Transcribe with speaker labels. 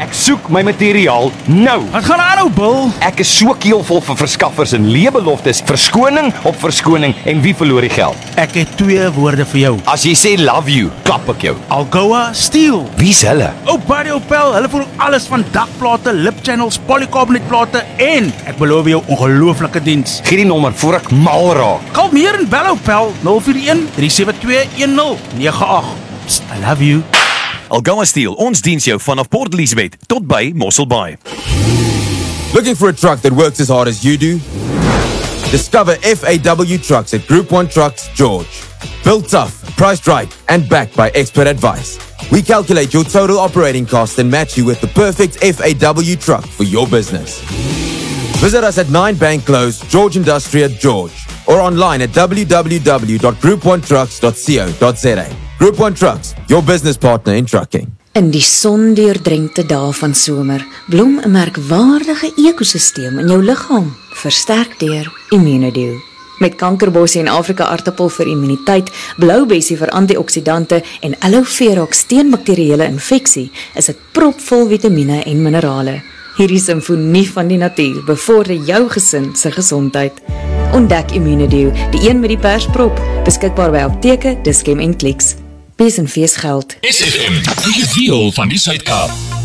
Speaker 1: Ek soek my materiaal nou.
Speaker 2: Wat gaan aan nou, Bill?
Speaker 1: Ek is so keelvol van verskaffers en leebeloftes, verskoning op verskoning en wie verloor die geld?
Speaker 2: Ek het 2 woorde vir jou.
Speaker 1: As jy sê love you, klap ek jou.
Speaker 2: Alcoa Steel.
Speaker 1: Wie's hulle?
Speaker 2: Ou Buddy Opel, hulle voer alles van dakplate, lip channels, polycarbonate en ek beloof jou ongelooflike diens.
Speaker 1: Gee die nommer voor ek mal raak.
Speaker 2: Kalmeer en bel Opel 041 372 1098. Psst, I love you.
Speaker 3: Alcoa Steel, ons diens jou vanaf Port Elizabeth tot by Mossel Bay.
Speaker 4: Looking for a truck that works as hard as you do? Discover FAW Trucks at Group 1 Trucks, George. Built tough, priced right, and backed by expert advice. We calculate your total operating cost and match you with the perfect FAW truck for your business. Visit us at 9 Bank Close, George Industria, George, or online at www.group1trucks.co.za. Group 1 Trucks, your business partner in trucking.
Speaker 5: In die sondeurdrenkte dae van somer, bloem 'n merkwaardige ekosisteem in jou liggaam, versterk deur Immunedio. Met kankerbossie en Afrika aartappel vir immuniteit, bloubessie vir antioksidante en aloe vera teen bakterieële infeksie, is dit propvol vitamiene en minerale. Hierdie simfonie van die natuur bevorder jou gesin se gesondheid. Ontdek Immunedio, die een met die persprop, beskikbaar by apteke, Dischem en Clicks. Bees en fees geld.
Speaker 6: SFM, die gevoel van die Suid-Kaap.